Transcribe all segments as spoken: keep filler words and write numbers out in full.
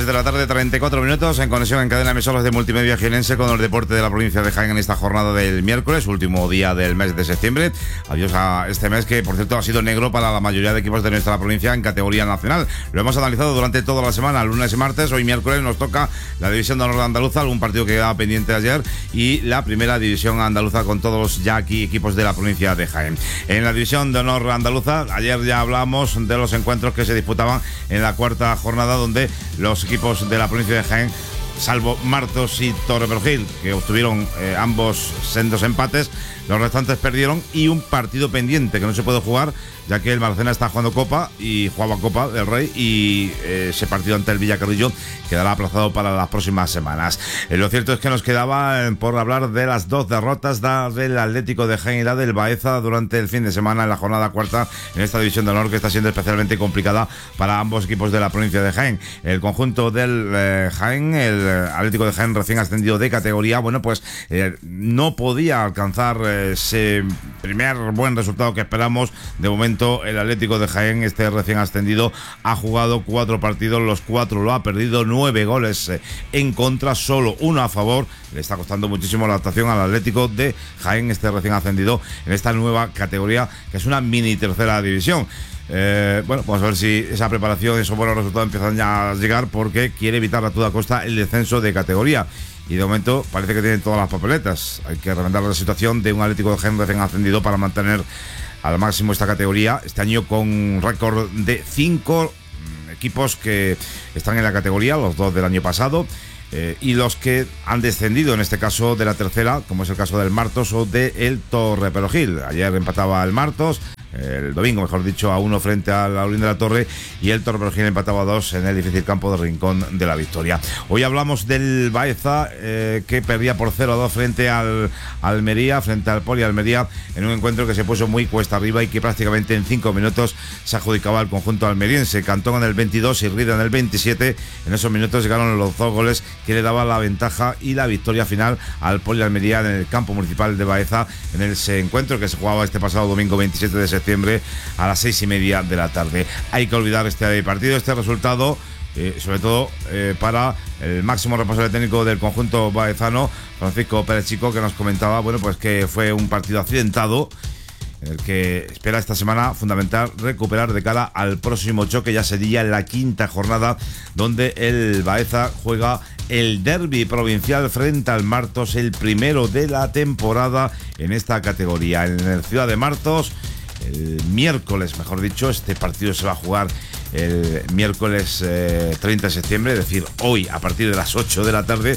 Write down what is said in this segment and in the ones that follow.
tres de la tarde, treinta y cuatro minutos, en conexión en cadena de emisoras de Multimedia Jienense con el deporte de la provincia de Jaén en esta jornada del miércoles, último día del mes de septiembre. Adiós a este mes que, por cierto, ha sido negro para la mayoría de equipos de nuestra provincia en categoría nacional. Lo hemos analizado durante toda la semana, lunes y martes. Hoy miércoles nos toca la división de honor andaluza, algún partido que quedaba pendiente ayer, y la primera división andaluza con todos los ya aquí equipos de la provincia de Jaén. En la división de honor andaluza, ayer ya hablamos de los encuentros que se disputaban en la cuarta jornada, donde los equipos de la provincia de Jaén, salvo Martos y Torreperojil, que obtuvieron eh, ambos sendos empates, los restantes perdieron, y un partido pendiente que no se puede jugar, ya que el Maracena está jugando Copa y jugaba Copa del Rey, y eh, ese partido ante el Villacarrillo quedará aplazado para las próximas semanas. Eh, lo cierto es que nos quedaba eh, por hablar de las dos derrotas da del Atlético de Jaén y la del Baeza durante el fin de semana en la jornada cuarta en esta división de honor, que está siendo especialmente complicada para ambos equipos de la provincia de Jaén. El conjunto del eh, Jaén, el Atlético de Jaén, recién ascendido de categoría, bueno, pues eh, no podía alcanzar eh, ese primer buen resultado que esperamos. De momento, el Atlético de Jaén, este recién ascendido, ha jugado cuatro partidos, los cuatro lo ha perdido, nueve goles en contra, solo uno a favor. Le está costando muchísimo la adaptación al Atlético de Jaén, este recién ascendido en esta nueva categoría, que es una mini tercera división. Eh, bueno, vamos a ver si esa preparación y esos buenos resultados empiezan ya a llegar, porque quiere evitar a toda costa el descenso de categoría. Y de momento parece que tienen todas las papeletas. Hay que remendar la situación de un Atlético de Jaén recién ascendido para mantener al máximo esta categoría. Este año con récord de cinco equipos que están en la categoría, los dos del año pasado, eh, y los que han descendido, en este caso de la tercera, como es el caso del Martos o de el Torreperojil. Ayer empataba el Martos, el domingo, mejor dicho, a uno frente a la Olín de la Torre, y el Torreperojil empataba a dos en el difícil campo de Rincón de la Victoria. Hoy hablamos del Baeza, eh, que perdía por cero a dos frente al Almería, frente al Poli Almería, en un encuentro que se puso muy cuesta arriba y que prácticamente en cinco minutos se adjudicaba al conjunto almeriense. Cantón en el veintidós y Rida en el veintisiete. En esos minutos llegaron los dos goles que le daban la ventaja y la victoria final al Poli Almería en el campo municipal de Baeza, en ese encuentro que se jugaba este pasado domingo veintisiete de septiembre a las seis y media de la tarde. Hay que olvidar este partido, este resultado, eh, sobre todo eh, para el máximo responsable técnico del conjunto baezano, Francisco Pérez Chico, que nos comentaba, bueno, pues que fue un partido accidentado, en el que espera esta semana fundamental recuperar de cara al próximo choque. Ya sería la quinta jornada, donde el Baeza juega el derbi provincial frente al Martos, el primero de la temporada en esta categoría, en el Ciudad de Martos. El miércoles, mejor dicho, este partido se va a jugar el miércoles eh, treinta de septiembre, es decir, hoy a partir de las ocho de la tarde.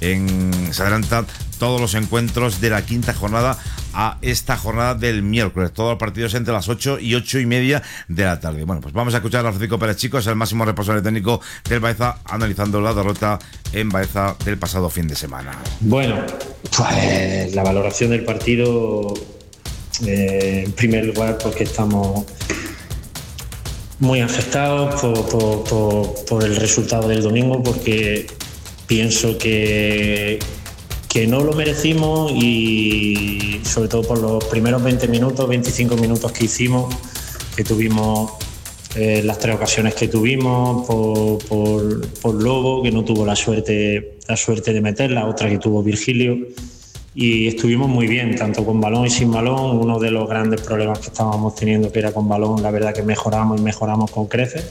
En, se adelantan todos los encuentros de la quinta jornada a esta jornada del miércoles. Todos los partidos entre las ocho y ocho y media de la tarde. Bueno, pues vamos a escuchar a Francisco Pérez Chico, es el máximo responsable técnico del Baeza, analizando la derrota en Baeza del pasado fin de semana. Bueno, pues la valoración del partido, Eh, en primer lugar, porque estamos muy afectados por, por, por, por el resultado del domingo, porque pienso que, que no lo merecimos, y sobre todo por los primeros veinte minutos, veinticinco minutos que hicimos, que tuvimos eh, las tres ocasiones que tuvimos, por, por, por Lobo, que no tuvo la suerte, la suerte de meterla, otra que tuvo Virgilio. Y estuvimos muy bien, tanto con balón y sin balón. Uno de los grandes problemas que estábamos teniendo, que era con balón, la verdad que mejoramos y mejoramos con creces.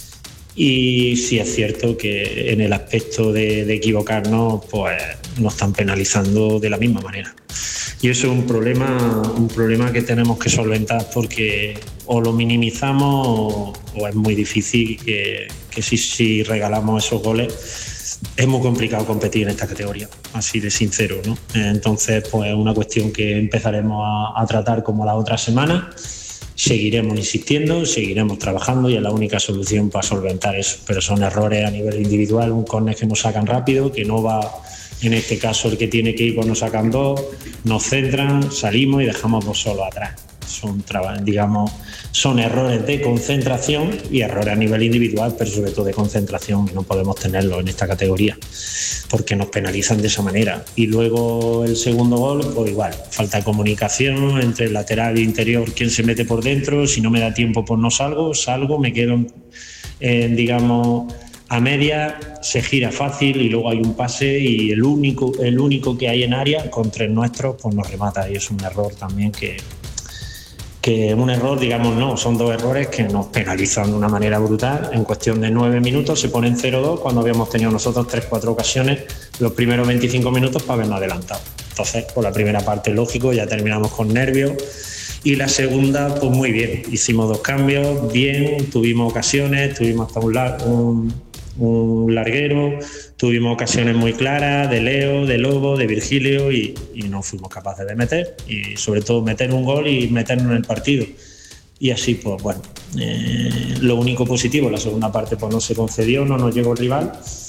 Y sí es cierto que en el aspecto de, de equivocarnos, pues nos están penalizando de la misma manera. Y eso es un problema, un problema que tenemos que solventar, porque o lo minimizamos o, o es muy difícil que, que si, si regalamos esos goles, es muy complicado competir en esta categoría, así de sincero, ¿no? Entonces, pues es una cuestión que empezaremos a, a tratar como la otra semana. Seguiremos insistiendo, seguiremos trabajando, y es la única solución para solventar eso. Pero son errores a nivel individual, un córner que nos sacan rápido, que no va, en este caso el que tiene que ir, pues nos sacan dos, nos centran, salimos y dejamos dos solos atrás. Son, digamos, son errores de concentración y errores a nivel individual, pero sobre todo de concentración, que no podemos tenerlo en esta categoría porque nos penalizan de esa manera. Y luego el segundo gol, pues igual, falta de comunicación entre el lateral e interior, quién se mete por dentro. Si no me da tiempo, pues no salgo, salgo, me quedo, eh, digamos, a media, se gira fácil y luego hay un pase y el único, el único que hay en área con tres nuestros pues nos remata, y es un error también que, que un error, digamos, no, son dos errores que nos penalizan de una manera brutal. En cuestión de nueve minutos se ponen cero dos cuando habíamos tenido nosotros tres cuatro ocasiones los primeros veinticinco minutos para habernos adelantado. Entonces, por la primera parte, lógico, ya terminamos con nervios. Y la segunda, pues muy bien. Hicimos dos cambios, bien, tuvimos ocasiones, tuvimos hasta un, lar un, un larguero, tuvimos ocasiones muy claras de Leo, de Lobo, de Virgilio y, y no fuimos capaces de meter. Y sobre todo meter un gol y meternos en el partido. Y así, pues bueno, eh, lo único positivo, la segunda parte pues no se concedió, no nos llegó el rival.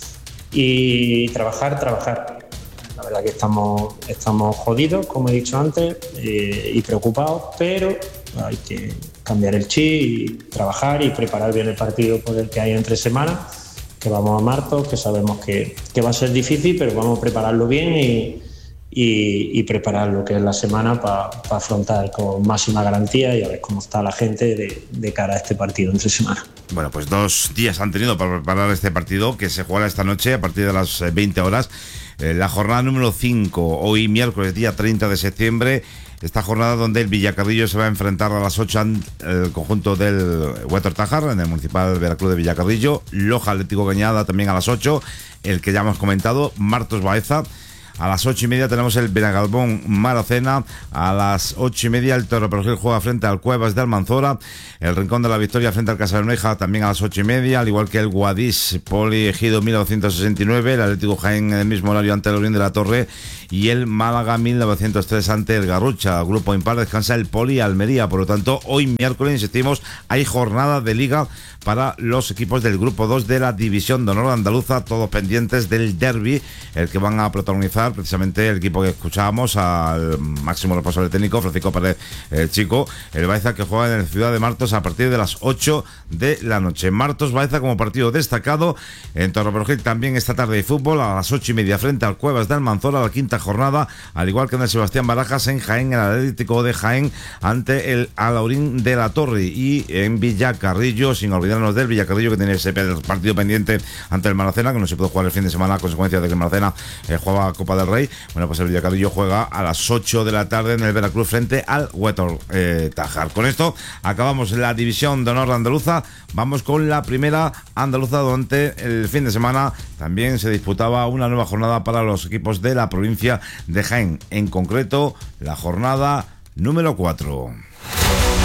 Y trabajar, trabajar. La verdad que estamos, estamos jodidos, como he dicho antes, eh, y preocupados, pero hay que cambiar el chip y trabajar y preparar bien el partido por el que hay entre semanas, que vamos a Martos, que sabemos que, que va a ser difícil, pero vamos a prepararlo bien y, y, y preparar lo que es la semana para pa afrontar con máxima garantía y a ver cómo está la gente de, de cara a este partido entre semana. Bueno, pues dos días han tenido para preparar este partido que se jugará esta noche a partir de las veinte horas. La jornada número cinco, hoy miércoles día treinta de septiembre, esta jornada donde el Villacarrillo se va a enfrentar a las ocho al conjunto del Huétor Tájar, en el Municipal Veracruz de Villacarrillo, Loja Atlético Cañada también a las ocho, el que ya hemos comentado, Martos Baeza. A las ocho y media tenemos el Benagalbón Maracena. A las ocho y media el Torreperogil juega frente al Cuevas de Almanzora. El Rincón de la Victoria frente al Casabermeja también a las ocho y media, al igual que el Guadix Poli Ejido mil novecientos sesenta y nueve, el Atlético Jaén en el mismo horario ante el Orín de la Torre y el Málaga mil novecientos tres ante el Garrucha. Grupo impar descansa el Poli Almería. Por lo tanto, hoy miércoles, insistimos, hay jornada de liga para los equipos del grupo dos de la División de Honor Andaluza, todos pendientes del derbi, el que van a protagonizar precisamente el equipo que escuchábamos, al máximo responsable técnico, Francisco Pérez el Chico, el Baeza, que juega en la ciudad de Martos a partir de las ocho de la noche. Martos Baeza como partido destacado. En Torreperogil también esta tarde hay fútbol a las ocho y media frente al Cuevas de Almanzora, la quinta jornada, al igual que en el Sebastián Barajas. En Jaén, el Atlético de Jaén ante el Alaurín de la Torre, y en Villacarrillo, sin olvidarnos del Villacarrillo, que tiene ese partido pendiente ante el Maracena, que no se puede jugar el fin de semana a consecuencia de que el Maracena eh, juega Copa del Rey. Bueno, pues el Villacarrillo juega a las ocho de la tarde en el Veracruz frente al Huétor eh, Tájar. Con esto acabamos la División de Honor andaluza. Vamos con la primera andaluza, donde el fin de semana también se disputaba una nueva jornada para los equipos de la provincia de Jaén, en concreto la jornada número cuatro.